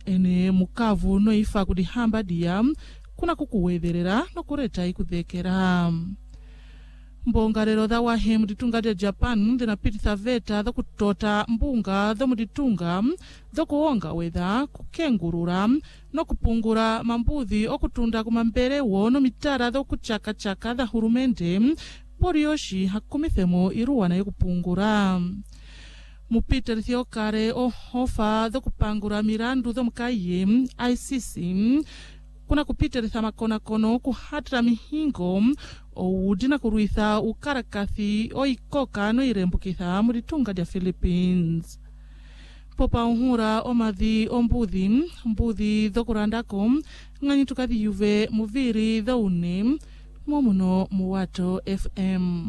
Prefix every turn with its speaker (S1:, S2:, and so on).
S1: ene mukavu no ifa kudihamba dia kuna kukuwetherera no kureta ikuthekera. Mbongarero tha wahe mutitunga dia Japan thina pititha veta tha kutota mbunga tha mutitunga tha kuonga wetha kukengurura no kupungura mambuthi okutunda kumamberewo no mitara tha kuchaka tha hurumende porioshi hakumithemo iruwa na kupungura. Mupiter thiokare ohofa tha kupangura mirandu tha mkaiye ICC kuna kupiteritha makonakono kuhatira mihingo oudina kuruitha ukarakathi oikoka no irembukitha muritunga dia Philippines. Popa uhura omathi mbuthi dhokurandako ng'anyi tukathi yuve muviri dhaune momuno muwato FM.